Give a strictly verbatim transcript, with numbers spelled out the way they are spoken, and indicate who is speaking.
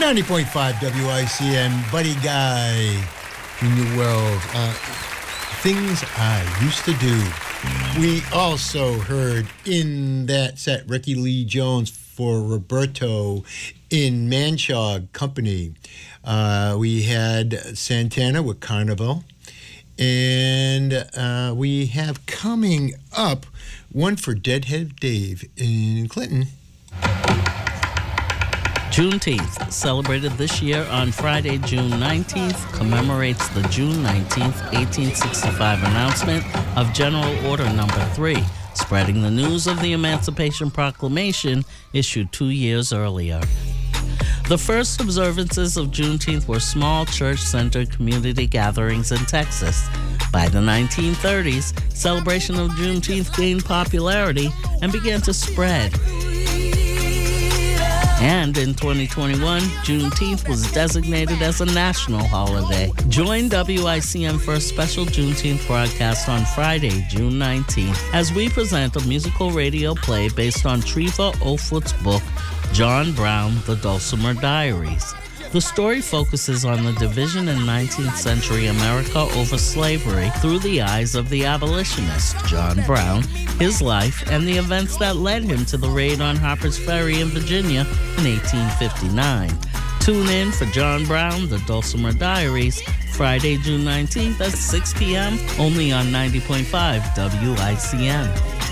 Speaker 1: ninety point five W I C N, Buddy Guy in your world. Uh, things I used to do. We also heard in that set Ricky Lee Jones for Roberto in Manchog Company. Uh, we had Santana with Carnival. And uh, we have coming up one for Deadhead Dave in Clinton.
Speaker 2: Juneteenth, celebrated this year on Friday, June nineteenth, commemorates the June nineteenth, eighteen sixty-five announcement of General Order Number three, spreading the news of the Emancipation Proclamation issued two years earlier. The first observances of Juneteenth were small church-centered community gatherings in Texas. By the nineteen thirties, celebration of Juneteenth gained popularity and began to spread. And in twenty twenty-one, Juneteenth was designated as a national holiday. Join W I C N for a special Juneteenth broadcast on Friday, June nineteenth, as we present a musical radio play based on Treva Offutt's book, John Brown, The Dulcimer Diaries. The story focuses on the division in nineteenth century America over slavery through the eyes of the abolitionist, John Brown, his life, and the events that led him to the raid on Harper's Ferry in Virginia in eighteen fifty-nine. Tune in for John Brown, The Dulcimer Diaries, Friday, June nineteenth at six p.m., only on ninety point five W I C N.